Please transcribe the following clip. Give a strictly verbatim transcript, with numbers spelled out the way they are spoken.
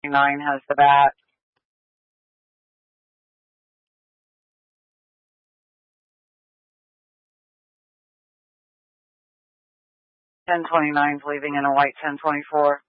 Nine has the bat. Ten twenty-nine's leaving in a white ten twenty-four.